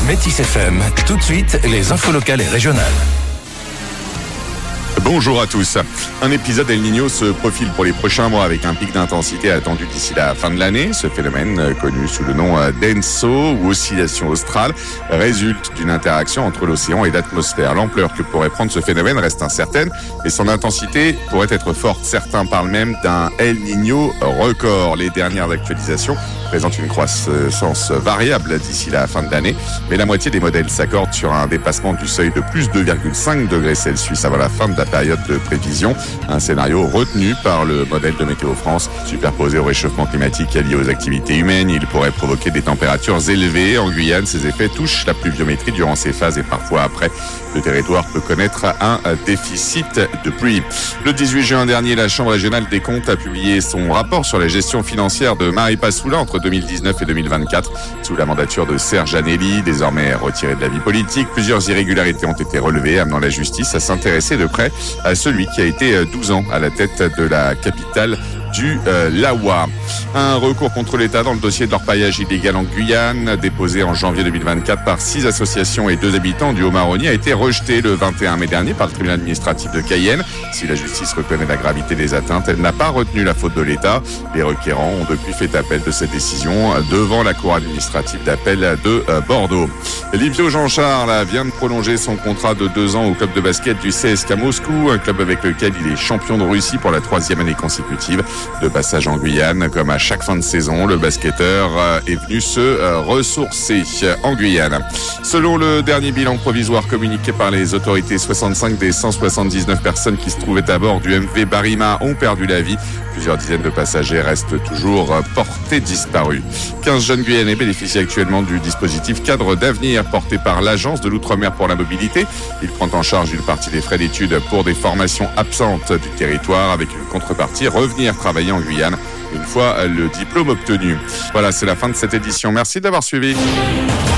Métis FM, tout de suite, les infos locales et régionales. Bonjour à tous. Un épisode El Niño se profile pour les prochains mois avec un pic d'intensité attendu d'ici la fin de l'année. Ce phénomène, connu sous le nom d'ENSO ou oscillation australe, résulte d'une interaction entre l'océan et l'atmosphère. L'ampleur que pourrait prendre ce phénomène reste incertaine et son intensité pourrait être forte. Certains parlent même d'un El Niño record. Les dernières actualisations présentent une croissance variable d'ici la fin de l'année, mais la moitié des modèles s'accordent sur un dépassement du seuil de plus 2,5 degrés Celsius avant la fin de la période de prévision. Un scénario retenu par le modèle de Météo France. Superposé au réchauffement climatique lié aux activités humaines, il pourrait provoquer des températures élevées. En Guyane, ces effets touchent la pluviométrie durant ces phases et parfois après. Le territoire peut connaître un déficit de pluie. Le 18 juin dernier, la Chambre régionale des comptes a publié son rapport sur la gestion financière de Marie Passoula entre 2019 et 2024. Sous la mandature de Serge Anelli, désormais retiré de la vie politique, plusieurs irrégularités ont été relevées, amenant la justice à s'intéresser de près à celui qui a été 12 ans à la tête de la capitale du Lawa. Un recours contre l'État dans le dossier de l'orpaillage illégal en Guyane, déposé en janvier 2024 par 6 associations et 2 habitants du Haut-Maroni, a été rejeté le 21 mai dernier par le tribunal administratif de Cayenne. Si la justice reconnaît la gravité des atteintes, elle n'a pas retenu la faute de l'État. Les requérants ont depuis fait appel de cette décision devant la cour administrative d'appel de Bordeaux. Livio Jean-Charles vient de prolonger son contrat de 2 ans au club de basket du CSKA Moscou, un club avec lequel il est champion de Russie pour la 3e année consécutive. De passage en Guyane, comme à chaque fin de saison, le basketteur est venu se ressourcer en Guyane. Selon le dernier bilan provisoire communiqué par les autorités, 65 des 179 personnes qui se trouvaient à bord du MV Barima ont perdu la vie. Plusieurs dizaines de passagers restent toujours portés disparus. 15 jeunes Guyanais bénéficient actuellement du dispositif Cadre d'avenir porté par l'Agence de l'Outre-mer pour la mobilité. Il prend en charge une partie des frais d'études pour des formations absentes du territoire avec une contrepartie, revenir travailler en Guyane une fois le diplôme obtenu. Voilà, c'est la fin de cette édition. Merci d'avoir suivi.